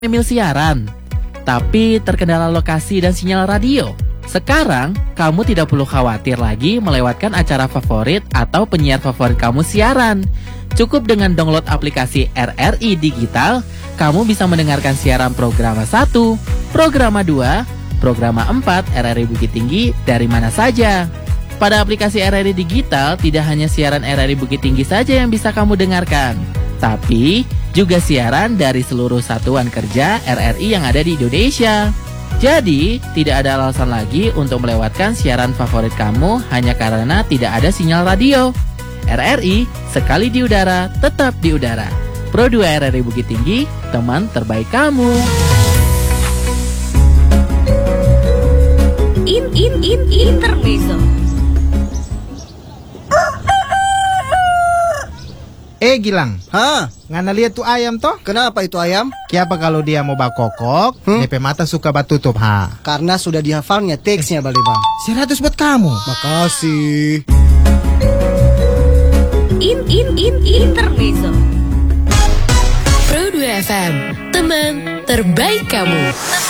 email siaran, tapi terkendala lokasi dan sinyal radio. Sekarang, kamu tidak perlu khawatir lagi melewatkan acara favorit atau penyiar favorit kamu siaran. Cukup dengan download aplikasi RRI Digital, kamu bisa mendengarkan siaran Programa 1, Programa 2, Programa 4 RRI Bukit Tinggi dari mana saja. Pada aplikasi RRI Digital, tidak hanya siaran RRI Bukit Tinggi saja yang bisa kamu dengarkan, tapi juga siaran dari seluruh satuan kerja RRI yang ada di Indonesia. Jadi, tidak ada alasan lagi untuk melewatkan siaran favorit kamu hanya karena tidak ada sinyal radio. RRI, sekali di udara, tetap di udara. Pro 2 RRI Bukit Tinggi, teman terbaik kamu. Intermezzo. Gilang, ngana lihat tuh ayam toh? Kenapa itu ayam? Kiapa kalau dia mau bakokok, DP mata suka batutup Karena sudah dihafalnya teksnya Bali Bang. 100 buat kamu. Makasih. Intermezzo. Pro 2 FM, teman terbaik kamu.